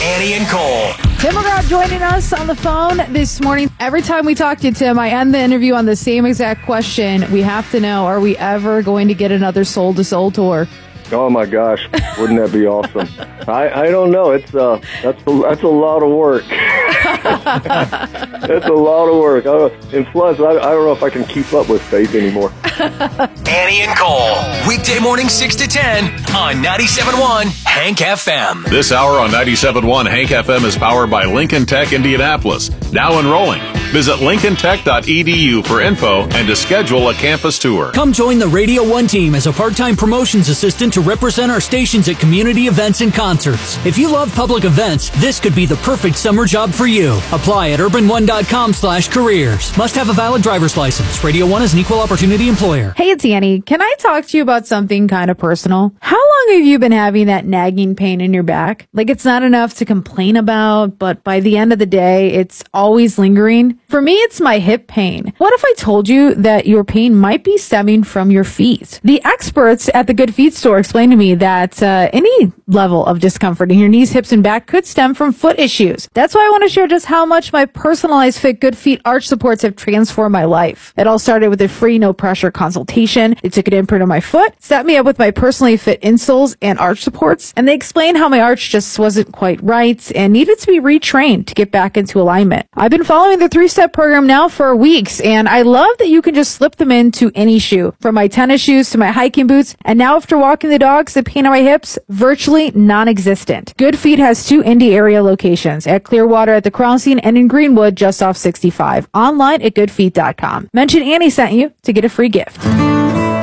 Annie and Cole. Tim McGraw joining us on the phone this morning. Every time we talk to you, Tim, I end the interview on the same exact question. We have to know, are we ever going to get another Soul to Soul tour? Oh my gosh, wouldn't that be awesome? I don't know. It's that's a lot of work. That's a lot of work. And plus, I don't know if I can keep up with Faith anymore. Annie and Cole, weekday morning 6 to 10 on 97.1 Hank FM. This hour on 97.1 Hank FM is powered by Lincoln Tech Indianapolis. Now enrolling. Visit lincolntech.edu for info and to schedule a campus tour. Come join the Radio 1 team as a part-time promotions assistant to represent our stations at community events and concerts. If you love public events, this could be the perfect summer job for you. Apply at urban1.com/careers. Must have a valid driver's license. Radio 1 is an equal opportunity employer. Hey, it's Annie. Can I talk to you about something kind of personal? How long have you been having that nagging pain in your back? Like it's not enough to complain about, but by the end of the day, it's always lingering. For me, it's my hip pain. What if I told you that your pain might be stemming from your feet? The experts at the Good Feet store explained to me that any level of discomfort in your knees, hips, and back could stem from foot issues. That's why I want to share just how much my personalized fit Good Feet arch supports have transformed my life. It all started with a free, no-pressure consultation. They took an imprint of my foot, set me up with my personally fit insoles and arch supports, and they explained how my arch just wasn't quite right and needed to be retrained to get back into alignment. I've been following the 3-step program now for weeks, and I love that you can just slip them into any shoe, from my tennis shoes to my hiking boots, and now after walking the dogs, the pain on my hips, virtually non-existent. Good Feet has 2 Indy area locations, at Clearwater at the Crossing and in Greenwood just off 65. Online at goodfeet.com. Mention Annie sent you to get a free gift.